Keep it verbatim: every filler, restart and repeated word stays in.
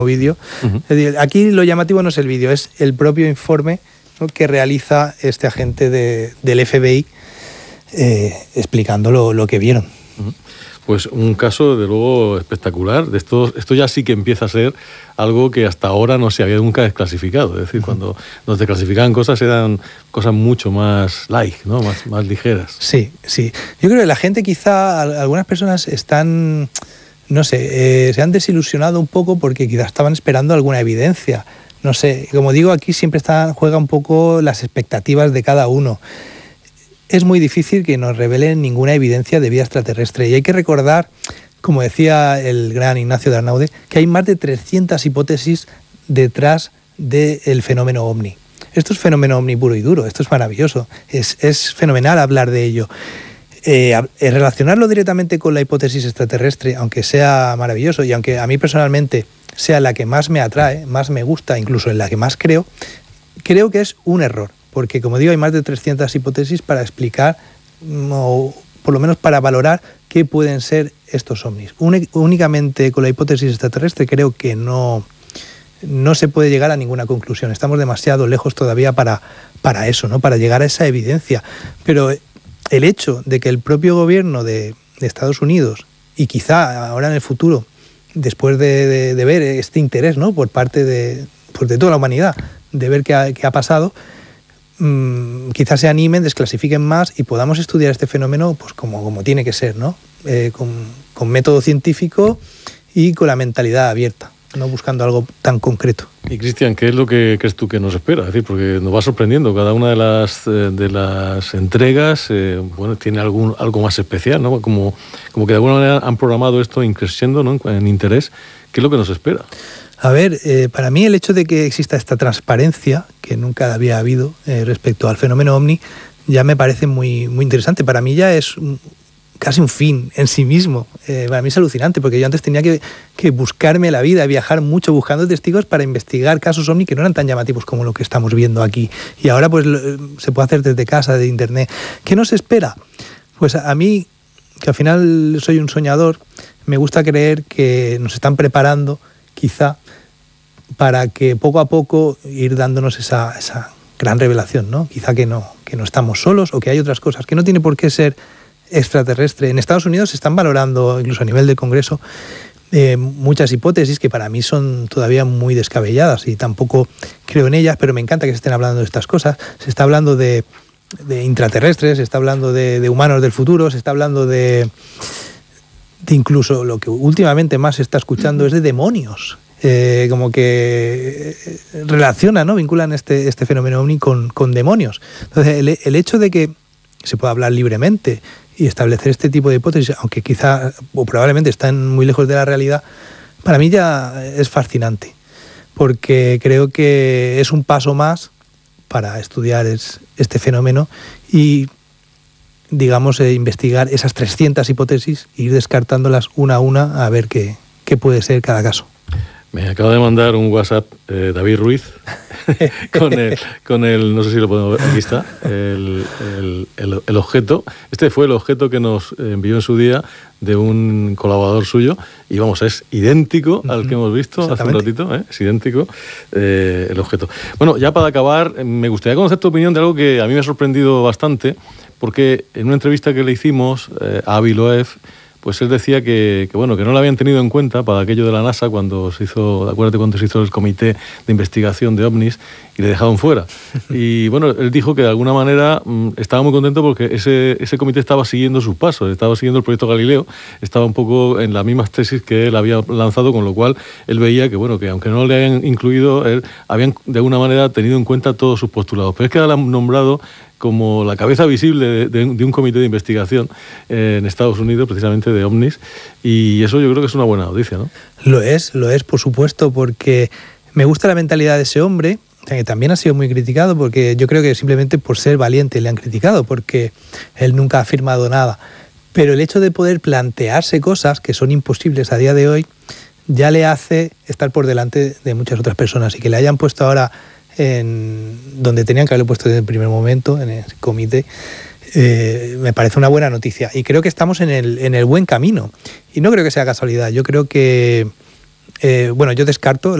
vídeo. Uh-huh. Es decir, aquí lo llamativo no es el vídeo, es el propio informe, ¿no?, que realiza este agente de, del F B I eh, explicando lo, lo que vieron. Uh-huh. Pues un caso, de luego, espectacular. De esto, esto ya sí que empieza a ser algo que hasta ahora no se había nunca desclasificado. Es decir, uh-huh. cuando nos desclasificaban cosas eran cosas mucho más light, ¿no? Más, más ligeras. Sí, sí. Yo creo que la gente, quizá, algunas personas están, no sé, eh, se han desilusionado un poco porque quizás estaban esperando alguna evidencia. No sé, como digo, aquí siempre está, juega un poco las expectativas de cada uno. Es muy difícil que nos revelen ninguna evidencia de vida extraterrestre. Y hay que recordar, como decía el gran Ignacio de Arnaude, que hay más de trescientas hipótesis detrás del fenómeno ovni. Esto es fenómeno ovni puro y duro, esto es maravilloso, es, es fenomenal hablar de ello. Eh, relacionarlo directamente con la hipótesis extraterrestre, aunque sea maravilloso y aunque a mí personalmente sea la que más me atrae, más me gusta, incluso en la que más creo, creo que es un error. Porque, como digo, hay más de trescientas hipótesis para explicar, o por lo menos para valorar, qué pueden ser estos ovnis. Únicamente con la hipótesis extraterrestre creo que no, no se puede llegar a ninguna conclusión. Estamos demasiado lejos todavía para, para eso, ¿no?, para llegar a esa evidencia. Pero el hecho de que el propio gobierno de, de Estados Unidos, y quizá ahora en el futuro, después de, de, de ver este interés, ¿no?, por parte de, pues de toda la humanidad, de ver qué ha, qué ha pasado, quizás se animen, desclasifiquen más y podamos estudiar este fenómeno pues como, como tiene que ser, ¿no? Eh, con, con método científico y con la mentalidad abierta, no buscando algo tan concreto. Y Cristian, ¿qué es lo que crees tú que nos espera? Es decir, porque nos va sorprendiendo cada una de las de las entregas, eh, bueno, tiene algún algo más especial, ¿no? Como, como que de alguna manera han programado esto increciendo, ¿no?, en interés. ¿Qué es lo que nos espera? A ver, eh, para mí el hecho de que exista esta transparencia, que nunca había habido eh, respecto al fenómeno ovni, ya me parece muy, muy interesante. Para mí ya es un, casi un fin en sí mismo. Eh, para mí es alucinante, porque yo antes tenía que, que buscarme la vida, viajar mucho buscando testigos para investigar casos ovni que no eran tan llamativos como lo que estamos viendo aquí. Y ahora pues se puede hacer desde casa, de internet. ¿Qué nos espera? Pues a mí, que al final soy un soñador, me gusta creer que nos están preparando, quizá, para que poco a poco ir dándonos esa, esa gran revelación, ¿no? Quizá que no, que no estamos solos o que hay otras cosas, que no tiene por qué ser extraterrestre. En Estados Unidos se están valorando, incluso a nivel del Congreso, eh, muchas hipótesis que para mí son todavía muy descabelladas y tampoco creo en ellas, pero me encanta que se estén hablando de estas cosas. Se está hablando de, de intraterrestres, se está hablando de, de humanos del futuro, se está hablando de, de incluso lo que últimamente más se está escuchando es de demonios. Eh, como que relacionan, ¿no?, vinculan este, este fenómeno ovni con, con demonios. Entonces, el, el hecho de que se pueda hablar libremente y establecer este tipo de hipótesis, aunque quizá o probablemente están muy lejos de la realidad, para mí ya es fascinante, porque creo que es un paso más para estudiar es, este fenómeno y, digamos, eh, investigar esas trescientas hipótesis e ir descartándolas una a una a ver qué, qué puede ser cada caso. Me acaba de mandar un WhatsApp eh, David Ruiz con, el, con el, no sé si lo podemos ver, aquí está, el, el, el, el objeto. Este fue el objeto que nos envió en su día de un colaborador suyo y vamos, es idéntico al que hemos visto hace un ratito, ¿eh? Es idéntico eh, el objeto. Bueno, ya para acabar, me gustaría conocer tu opinión de algo que a mí me ha sorprendido bastante, porque en una entrevista que le hicimos eh, a Avi Loeb, pues él decía que, que, bueno, que no lo habían tenido en cuenta para aquello de la NASA cuando se hizo, acuérdate cuando se hizo el comité de investigación de ovnis y le dejaron fuera. Y bueno, él dijo que de alguna manera mmm, estaba muy contento porque ese, ese comité estaba siguiendo sus pasos, estaba siguiendo el proyecto Galileo, estaba un poco en las mismas tesis que él había lanzado, con lo cual él veía que, bueno, que aunque no le hayan incluido, él, habían de alguna manera tenido en cuenta todos sus postulados. Pero es que ahora lo han nombrado como la cabeza visible de, de, de un comité de investigación eh, en Estados Unidos, precisamente de ovnis, y eso yo creo que es una buena noticia, ¿no? Lo es, lo es, por supuesto, porque me gusta la mentalidad de ese hombre, que también ha sido muy criticado, porque yo creo que simplemente por ser valiente le han criticado, porque él nunca ha afirmado nada. Pero el hecho de poder plantearse cosas que son imposibles a día de hoy, ya le hace estar por delante de muchas otras personas, y que le hayan puesto ahora en donde tenían que haberlo puesto desde el primer momento, en el comité, eh, me parece una buena noticia. Y creo que estamos en el, en el buen camino. Y no creo que sea casualidad. Yo creo que Eh, bueno, yo descarto